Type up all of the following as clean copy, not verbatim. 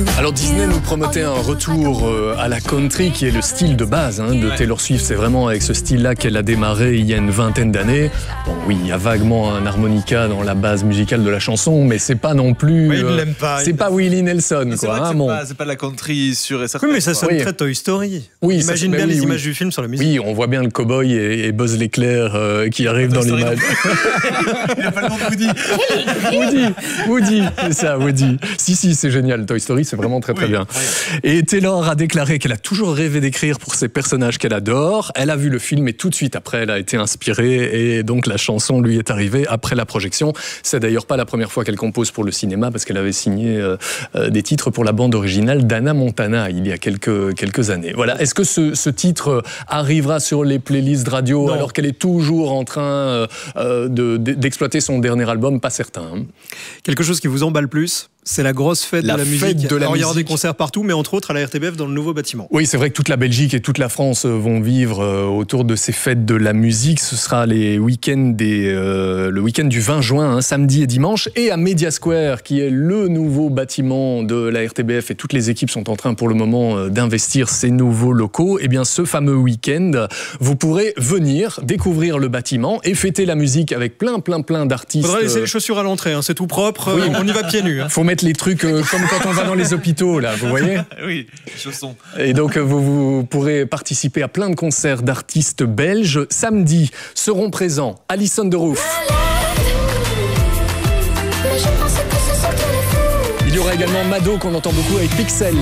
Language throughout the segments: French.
Alors Disney nous promettait un retour à la country qui est le style de base de Taylor Swift. C'est vraiment avec ce style-là qu'elle a démarré il y a une vingtaine d'années. Bon oui, il y a vaguement un harmonica dans la base musicale de la chanson, mais c'est pas non plus... Oui, il l'aime pas. C'est pas Willie Nelson, c'est quoi. Vrai que c'est pas de la country sûre et certaine. Oui, mais ça sonne très Toy Story. Oui, imagine bien les images du film sur la musique. Oui, on voit bien le cow-boy et Buzz l'éclair qui arrivent dans l'image. Il a pas le nom de Woody, c'est ça, Woody. Si, c'est génial. Toy Story, c'est vraiment très bien. Et Taylor a déclaré qu'elle a toujours rêvé d'écrire pour ces personnages qu'elle adore. Elle a vu le film et tout de suite après, elle a été inspirée et donc la chanson lui est arrivée après la projection. C'est d'ailleurs pas la première fois qu'elle compose pour le cinéma parce qu'elle avait signé des titres pour la bande originale d'Hannah Montana il y a quelques années. Voilà. Est-ce que ce titre arrivera sur les playlists radio alors qu'elle est toujours en train d'exploiter son dernier album? Pas certain. Quelque chose qui vous emballe plus? C'est la grosse fête de la musique. Alors, il y aura des concerts partout, mais entre autres à la RTBF dans le nouveau bâtiment. Oui, c'est vrai que toute la Belgique et toute la France vont vivre autour de ces fêtes de la musique. Ce sera les week-ends le week-end du 20 juin, samedi et dimanche, et à Media Square, qui est le nouveau bâtiment de la RTBF, et toutes les équipes sont en train pour le moment d'investir ces nouveaux locaux. Et bien, ce fameux week-end, vous pourrez venir découvrir le bâtiment et fêter la musique avec plein d'artistes. Faudra laisser les chaussures à l'entrée, c'est tout propre. Oui. On y va pieds nus. Faut mettre les trucs comme quand on va dans les hôpitaux, là, vous voyez? Oui, chaussons. Et donc, vous pourrez participer à plein de concerts d'artistes belges. Samedi seront présents Alison Derouf. Il y aura également Mado, qu'on entend beaucoup avec Pixel.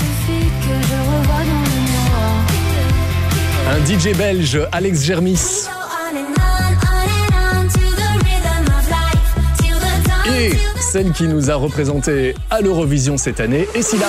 Un DJ belge, Alex Germis. Et celle qui nous a représenté à l'Eurovision cette année, Essila.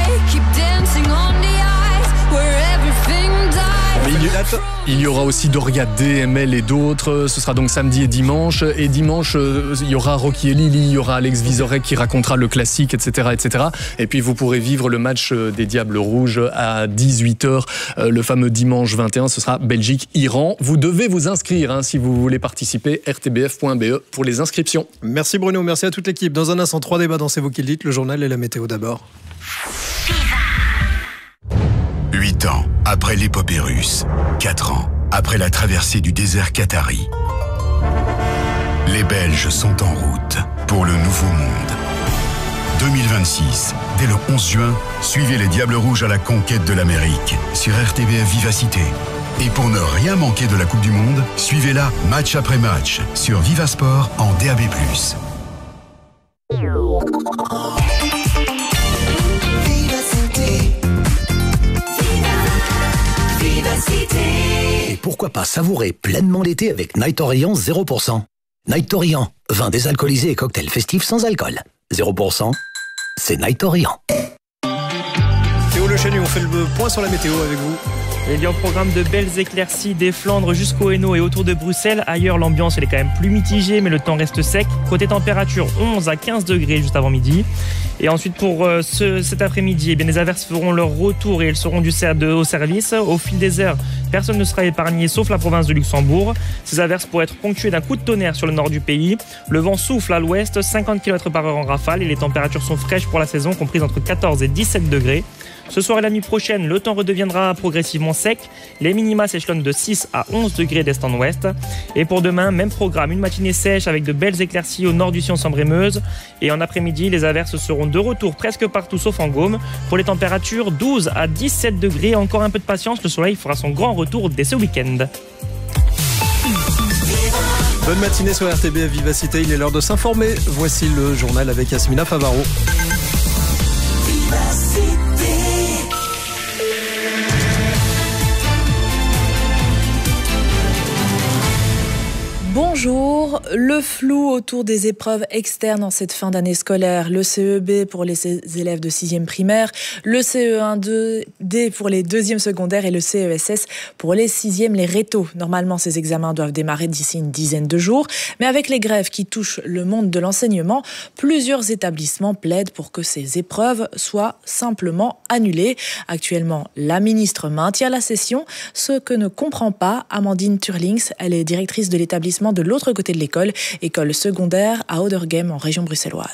Il y aura aussi Doria DML et d'autres. Ce sera donc samedi et dimanche. Et dimanche, il y aura Rocky et Lily, il y aura Alex Vizorek qui racontera le classique, etc., etc. Et puis vous pourrez vivre le match des Diables Rouges à 18h, le fameux dimanche 21. Ce sera Belgique-Iran. Vous devez vous inscrire si vous voulez participer. rtbf.be pour les inscriptions. Merci Bruno, merci à toute l'équipe. Dans un instant, 3 débats dans C'est vous qui le dites, le journal et la météo d'abord. 8 ans après l'épopée russe, 4 ans après la traversée du désert qatari, les Belges sont en route pour le nouveau monde. 2026, dès le 11 juin, suivez les Diables Rouges à la conquête de l'Amérique sur RTBF Vivacité. Et pour ne rien manquer de la Coupe du Monde, suivez-la match après match sur Vivasport en DAB+. Et pourquoi pas savourer pleinement l'été avec Night Orient 0%. Night Orient, vin désalcoolisé et cocktail festif sans alcool. 0%, c'est Night Orient. Théo Le Chenu, on fait le point sur la météo avec vous. Il y a un programme de belles éclaircies des Flandres jusqu'au Hainaut et autour de Bruxelles. Ailleurs, l'ambiance elle est quand même plus mitigée, mais le temps reste sec. Côté température, 11 à 15 degrés juste avant midi. Et ensuite, pour cet après-midi, les averses feront leur retour et elles seront au service. Au fil des heures, personne ne sera épargné, sauf la province de Luxembourg. Ces averses pourraient être ponctuées d'un coup de tonnerre sur le nord du pays. Le vent souffle à l'ouest, 50 km/h en rafale, et les températures sont fraîches pour la saison, comprises entre 14 et 17 degrés. Ce soir et la nuit prochaine, le temps redeviendra progressivement sec. Les minima s'échelonnent de 6 à 11 degrés d'est en ouest. Et pour demain, même programme, une matinée sèche avec de belles éclaircies au nord du Sion-Sambre-et-Meuse. Et en après-midi, les averses seront de retour presque partout sauf en Gaume. Pour les températures, 12 à 17 degrés. Encore un peu de patience, le soleil fera son grand retour dès ce week-end. Bonne matinée sur RTBF Vivacité, il est l'heure de s'informer. Voici le journal avec Yasmina Favaro. Bonjour, le flou autour des épreuves externes en cette fin d'année scolaire, le CEB pour les élèves de 6e primaire, le CE1-2D pour les 2e secondaires et le CESS pour les 6e, les rétos. Normalement, ces examens doivent démarrer d'ici une dizaine de jours, mais avec les grèves qui touchent le monde de l'enseignement, plusieurs établissements plaident pour que ces épreuves soient simplement annulées. Actuellement, la ministre maintient la session, ce que ne comprend pas Amandine Turlings. Elle est directrice de l'établissement de l'autre côté de l'école, école secondaire à Oudergem en région bruxelloise.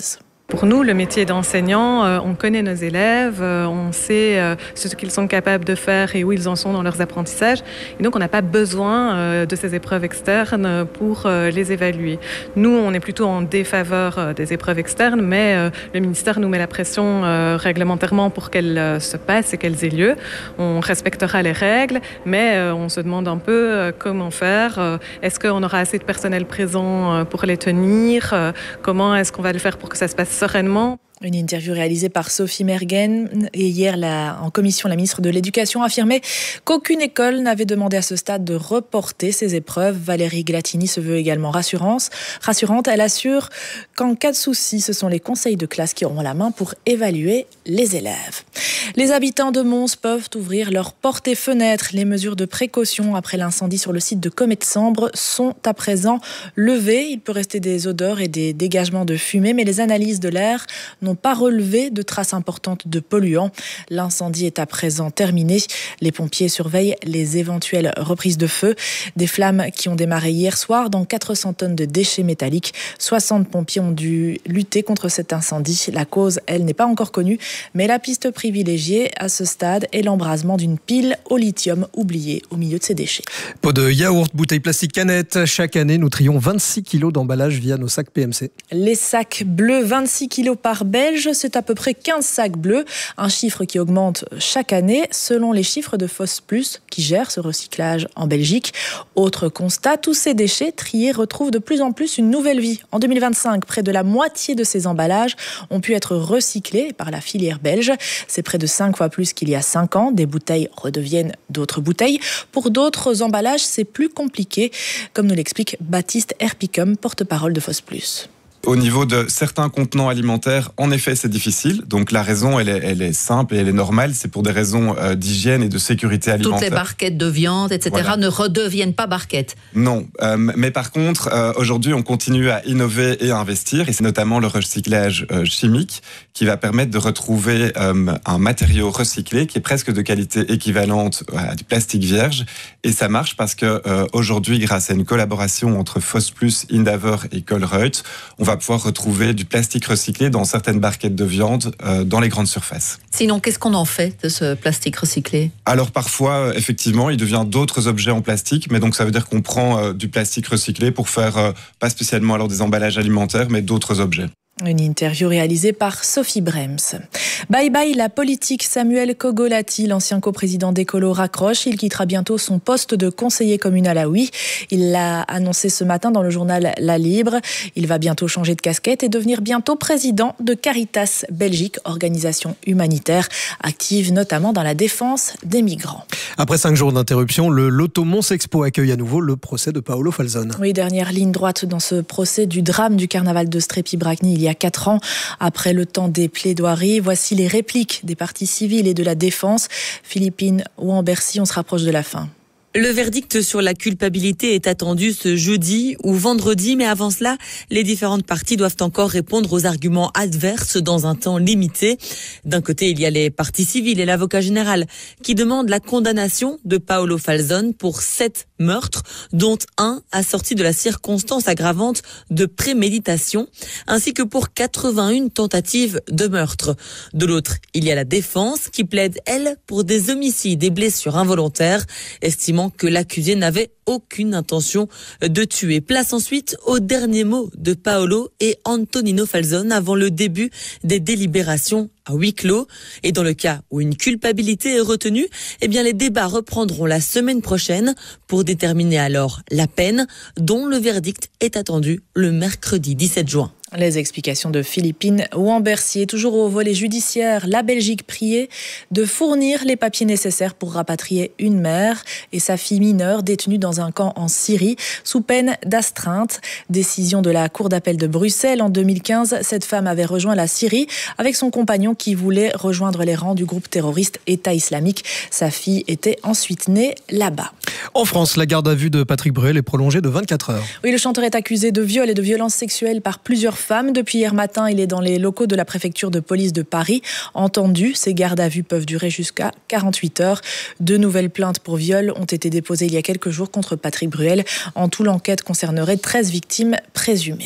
Pour nous, le métier d'enseignant, on connaît nos élèves, on sait ce qu'ils sont capables de faire et où ils en sont dans leurs apprentissages. Et donc, on n'a pas besoin de ces épreuves externes pour les évaluer. Nous, on est plutôt en défaveur des épreuves externes, mais le ministère nous met la pression réglementairement pour qu'elles se passent et qu'elles aient lieu. On respectera les règles, mais on se demande un peu comment faire. Est-ce qu'on aura assez de personnel présent pour les tenir? Comment est-ce qu'on va le faire pour que ça se passe sereinement? Une interview réalisée par Sophie Mergen. Et hier, en commission, la ministre de l'Éducation affirmait qu'aucune école n'avait demandé à ce stade de reporter ses épreuves. Valérie Glatini se veut également rassurante. Elle assure qu'en cas de souci, ce sont les conseils de classe qui auront la main pour évaluer les élèves. Les habitants de Mons peuvent ouvrir leurs portes et fenêtres. Les mesures de précaution après l'incendie sur le site de Commet-Sambre sont à présent levées. Il peut rester des odeurs et des dégagements de fumée, mais les analyses de l'air n'ont pas relevé de traces importantes de polluants. L'incendie est à présent terminé. Les pompiers surveillent les éventuelles reprises de feu. Des flammes qui ont démarré hier soir dans 400 tonnes de déchets métalliques. 60 pompiers ont dû lutter contre cet incendie. La cause, elle, n'est pas encore connue, mais la piste privilégiée à ce stade est l'embrasement d'une pile au lithium oubliée au milieu de ces déchets. Pots de yaourt, bouteilles plastiques, canettes. Chaque année, nous trions 26 kilos d'emballage via nos sacs PMC. Les sacs bleus, 26 kilos par belge, c'est à peu près 15 sacs bleus, un chiffre qui augmente chaque année selon les chiffres de FOSSplus qui gère ce recyclage en Belgique. Autre constat, tous ces déchets triés retrouvent de plus en plus une nouvelle vie. En 2025, près de la moitié de ces emballages ont pu être recyclés par la filière belge. C'est près de 5 fois plus qu'il y a 5 ans. Des bouteilles redeviennent d'autres bouteilles. Pour d'autres emballages, c'est plus compliqué, comme nous l'explique Baptiste Herpicum, porte-parole de FOSSplus. Au niveau de certains contenants alimentaires, en effet, c'est difficile. Donc la raison, elle est simple et elle est normale. C'est pour des raisons d'hygiène et de sécurité alimentaire. Toutes les barquettes de viande, etc. Voilà. Ne redeviennent pas barquettes. Non, mais par contre, aujourd'hui, on continue à innover et à investir. Et c'est notamment le recyclage chimique qui va permettre de retrouver un matériau recyclé qui est presque de qualité équivalente à du plastique vierge. Et ça marche parce que aujourd'hui, grâce à une collaboration entre FOSSplus, Indaver et Colruyt, on va pouvoir retrouver du plastique recyclé dans certaines barquettes de viande dans les grandes surfaces. Sinon, qu'est-ce qu'on en fait de ce plastique recyclé ? Alors parfois, effectivement, il devient d'autres objets en plastique, mais donc ça veut dire qu'on prend du plastique recyclé pour faire pas spécialement alors des emballages alimentaires, mais d'autres objets. Une interview réalisée par Sophie Brems. Bye bye la politique. Samuel Kogolati, l'ancien coprésident d'Écolo, raccroche. Il quittera bientôt son poste de conseiller communal à Huy. Il l'a annoncé ce matin dans le journal La Libre. Il va bientôt changer de casquette et devenir bientôt président de Caritas Belgique, organisation humanitaire active notamment dans la défense des migrants. Après 5 jours d'interruption, le Loto Mons Expo accueille à nouveau le procès de Paolo Falzone. Oui, dernière ligne droite dans ce procès du drame du carnaval de Strépy-Bracny il y a 4 ans. Après le temps des plaidoiries, voici les répliques des parties civiles et de la défense. Philippine Ouambercy, on se rapproche de la fin. Le verdict sur la culpabilité est attendu ce jeudi ou vendredi, mais avant cela, les différentes parties doivent encore répondre aux arguments adverses dans un temps limité. D'un côté, il y a les parties civiles et l'avocat général qui demandent la condamnation de Paolo Falzone pour 7 meurtres, dont un assorti de la circonstance aggravante de préméditation, ainsi que pour 81 tentatives de meurtre. De l'autre, il y a la défense qui plaide, elle, pour des homicides et blessures involontaires, estimant que l'accusé n'avait aucune intention de tuer. Place ensuite aux derniers mots de Paolo et Antonino Falzone avant le début des délibérations à huis clos. Et dans le cas où une culpabilité est retenue, eh bien les débats reprendront la semaine prochaine pour déterminer alors la peine dont le verdict est attendu le mercredi 17 juin. Les explications de Philippine Ouambercy. Toujours au volet judiciaire, la Belgique priée de fournir les papiers nécessaires pour rapatrier une mère et sa fille mineure détenues dans un camp en Syrie sous peine d'astreinte. Décision de la Cour d'appel de Bruxelles en 2015. Cette femme avait rejoint la Syrie avec son compagnon qui voulait rejoindre les rangs du groupe terroriste État islamique. Sa fille était ensuite née là-bas. En France, la garde à vue de Patrick Bruel est prolongée de 24 heures. Oui, le chanteur est accusé de viol et de violences sexuelles par plusieurs femmes. Depuis hier matin, il est dans les locaux de la préfecture de police de Paris. Entendu, ces gardes à vue peuvent durer jusqu'à 48 heures. 2 nouvelles plaintes pour viol ont été déposées il y a quelques jours contre Patrick Bruel. En tout, l'enquête concernerait 13 victimes présumées.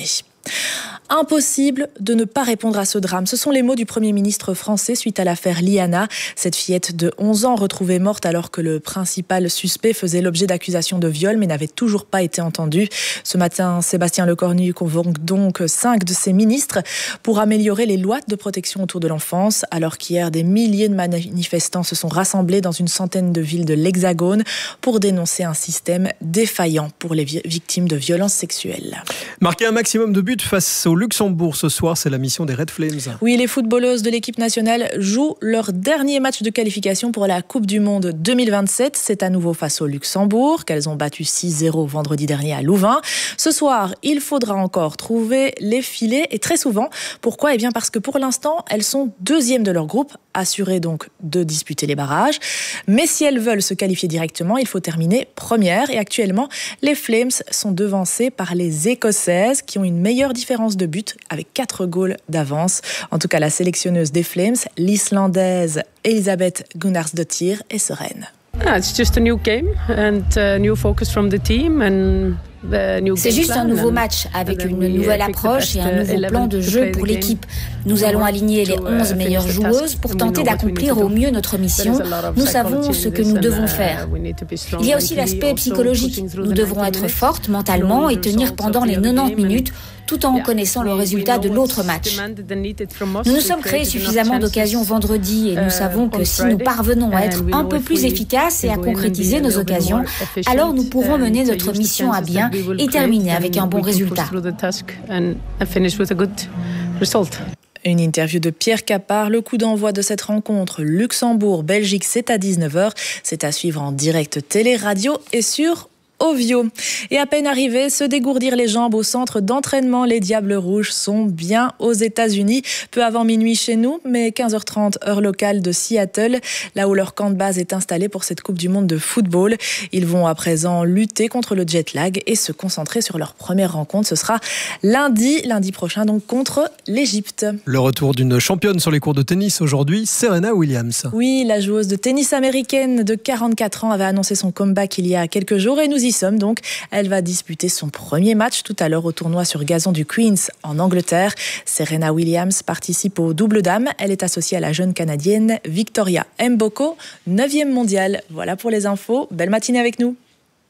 Impossible de ne pas répondre à ce drame. Ce sont les mots du Premier ministre français suite à l'affaire Liana. Cette fillette de 11 ans retrouvée morte alors que le principal suspect faisait l'objet d'accusations de viol mais n'avait toujours pas été entendu. Ce matin, Sébastien Lecornu convoque donc 5 de ses ministres pour améliorer les lois de protection autour de l'enfance. Alors qu'hier, des milliers de manifestants se sont rassemblés dans une centaine de villes de l'Hexagone pour dénoncer un système défaillant pour les victimes de violences sexuelles. Marquer un maximum de buts face au Luxembourg ce soir, c'est la mission des Red Flames. Oui, les footballeuses de l'équipe nationale jouent leur dernier match de qualification pour la Coupe du Monde 2027. C'est à nouveau face au Luxembourg, qu'elles ont battu 6-0 vendredi dernier à Louvain. Ce soir, il faudra encore trouver les filets, et très souvent. Pourquoi ? Eh bien parce que pour l'instant, elles sont deuxièmes de leur groupe, assurées donc de disputer les barrages. Mais si elles veulent se qualifier directement, il faut terminer première. Et actuellement, les Flames sont devancées par les Écossaises qui ont une meilleure différence de but avec 4 goals d'avance. En tout cas, la sélectionneuse des Flames, l'Islandaise Elisabeth Gunnarsdottir, est sereine. It's just a new game and a new focus from the team and c'est juste un nouveau match avec une nouvelle approche et un nouveau plan de jeu pour l'équipe. Nous allons aligner les 11 meilleures joueuses pour tenter d'accomplir au mieux notre mission. Nous savons ce que nous devons faire. Il y a aussi l'aspect psychologique. Nous devrons être fortes mentalement et tenir pendant les 90 minutes tout en connaissant le résultat de l'autre match. Nous nous sommes créés suffisamment d'occasions vendredi et nous savons que si nous parvenons à être un peu plus efficaces et à concrétiser nos occasions, alors nous pourrons mener notre mission à bien et terminer avec un bon résultat. Une interview de Pierre Capard. Le coup d'envoi de cette rencontre Luxembourg-Belgique, c'est à 19h. C'est à suivre en direct télé, radio et sur Ovio. Et à peine arrivé, se dégourdir les jambes au centre d'entraînement. Les Diables Rouges sont bien aux États-Unis. Peu avant minuit chez nous, mais 15h30 heure locale de Seattle, là où leur camp de base est installé pour cette Coupe du Monde de football. Ils vont à présent lutter contre le jet lag et se concentrer sur leur première rencontre. Ce sera lundi prochain, donc contre l'Égypte. Le retour d'une championne sur les cours de tennis aujourd'hui, Serena Williams. Oui, la joueuse de tennis américaine de 44 ans avait annoncé son comeback il y a quelques jours et nous y sommes donc. Elle va disputer son premier match tout à l'heure au tournoi sur gazon du Queen's en Angleterre. Serena Williams participe au double dames. Elle est associée à la jeune Canadienne Victoria Mboko, 9e mondiale. Voilà pour les infos. Belle matinée avec nous.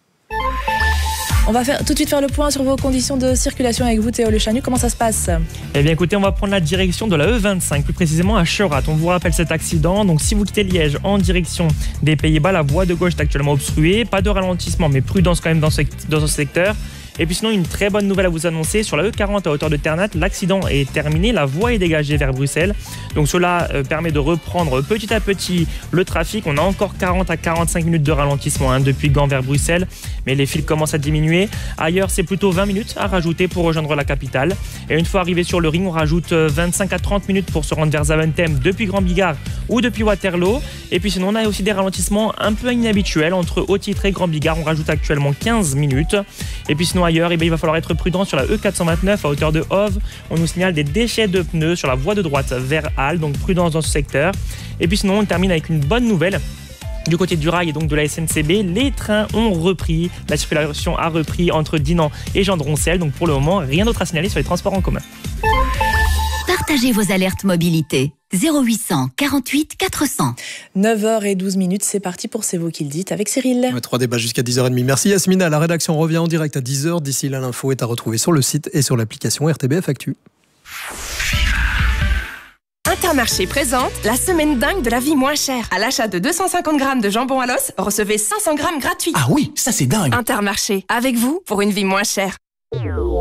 On va tout de suite faire le point sur vos conditions de circulation avec vous, Théo Le Chanu. Comment ça se passe ? Eh bien écoutez, on va prendre la direction de la E25, plus précisément à Scheurat. On vous rappelle cet accident. Donc si vous quittez Liège en direction des Pays-Bas, la voie de gauche est actuellement obstruée. Pas de ralentissement, mais prudence quand même dans ce secteur. Et puis sinon, une très bonne nouvelle à vous annoncer. Sur la E40 à hauteur de Ternat, l'accident est terminé. La voie est dégagée vers Bruxelles. Donc cela permet de reprendre petit à petit le trafic. On a encore 40 à 45 minutes de ralentissement depuis Gand vers Bruxelles. Mais les files commencent à diminuer. Ailleurs, c'est plutôt 20 minutes à rajouter pour rejoindre la capitale. Et une fois arrivé sur le ring, on rajoute 25 à 30 minutes pour se rendre vers Zaventem depuis Grand Bigard ou depuis Waterloo. Et puis sinon, on a aussi des ralentissements un peu inhabituels entre Haut-Titre et Grand Bigard. On rajoute actuellement 15 minutes. Et puis sinon, ailleurs, il va falloir être prudent sur la E429 à hauteur de Hove. On nous signale des déchets de pneus sur la voie de droite vers Halle, donc prudence dans ce secteur. Et puis sinon, on termine avec une bonne nouvelle. Du côté du rail et donc de la SNCB, les trains ont repris. La circulation a repris entre Dinan et Gendroncel. Donc pour le moment, rien d'autre à signaler sur les transports en commun. Partagez vos alertes mobilité. 0800 48 400. 9h12, c'est parti pour C'est vous qui le dites avec Cyril. 3 débats jusqu'à 10h30. Merci Yasmina. La rédaction revient en direct à 10h. D'ici là, l'info est à retrouver sur le site et sur l'application RTBF Actu. Intermarché présente la semaine dingue de la vie moins chère. À l'achat de 250 grammes de jambon à l'os, recevez 500 grammes gratuits. Ah oui, ça c'est dingue. Intermarché, avec vous pour une vie moins chère.